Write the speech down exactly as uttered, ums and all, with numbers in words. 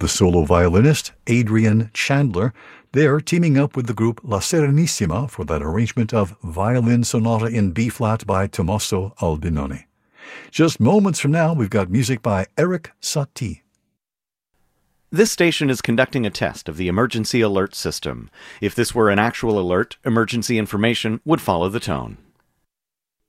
the solo violinist Adrian Chandler. They're teaming up with the group La Serenissima for that arrangement of Violin Sonata in B-flat by Tommaso Albinoni. Just moments from now, we've got music by Eric Satie. This station is conducting a test of the emergency alert system. If this were an actual alert, emergency information would follow the tone.